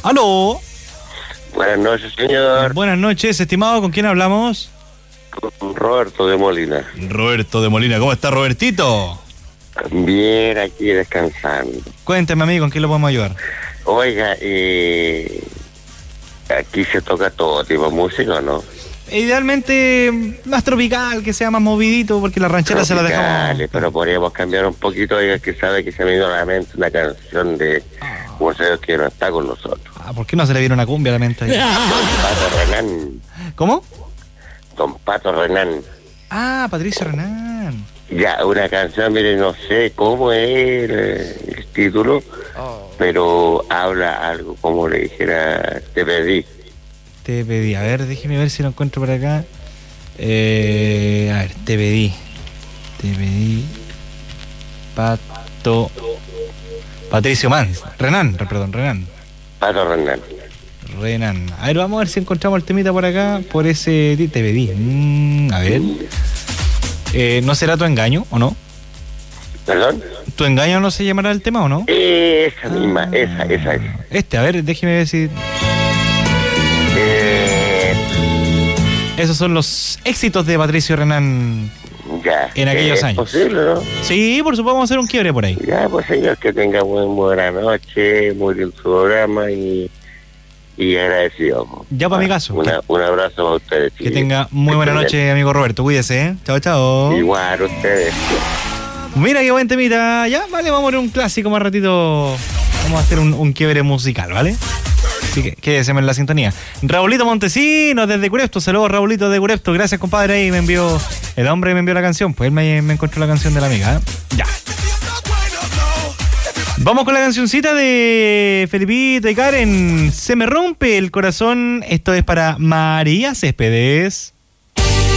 ¡Aló! Buenas noches, señor. Buenas noches, estimado. ¿Con quién hablamos? Con Roberto de Molina. Roberto de Molina. ¿Cómo está, Robertito? Bien, aquí descansando. Cuénteme, amigo, ¿en qué lo podemos ayudar? Oiga, aquí se toca todo tipo de música, ¿no? Idealmente más tropical, que sea más movidito, porque la ranchera se la dejamos. Pero podríamos cambiar un poquito, oiga, que sabe que se me vino a la mente una canción de un señor que no está con nosotros. ¿Por qué no se le viene una cumbia a la mente ahí? Don Pato Renán. ¿Cómo? Don Pato Renán. Patricio Renán. Ya, una canción, mire, no sé cómo es el título, pero habla algo, como le dijera, te pedí. Te pedí, a ver, déjeme ver si lo encuentro por acá. A ver, te pedí. Patricio Mans. Renán. Pato Renán. A ver, vamos a ver si encontramos el temita por acá, por ese te pedí. A ver. ¿No será Tu Engaño o no? ¿Perdón? ¿Tu Engaño no se llamará el tema o no? Esa misma, esa. A ver, déjeme ver si... Esos son los éxitos de Patricio Renán en aquellos años. ¿Es posible, no? Sí, por supuesto, vamos a hacer un quiebre por ahí. Ya, pues señor, que tenga buena noche, muy bien su programa y agradecido. Ya para mi caso. Un abrazo a ustedes. Que tenga muy buena noche, amigo Roberto. Cuídese, ¿eh? Chao. Igual, ustedes. Mira qué buen temita. Ya, vale, vamos a poner un clásico más ratito. Vamos a hacer un quiebre musical, ¿vale? Así que quédese en la sintonía. Raulito Montesinos desde Curepto. Saludos, Raulito de Curepto. Gracias, compadre. Ahí me envió... El hombre me envió la canción. Pues él me encontró la canción de la amiga, ¿eh? Ya. Vamos con la cancioncita de Felipito y Karen. Se me rompe el corazón. Esto es para María Céspedes.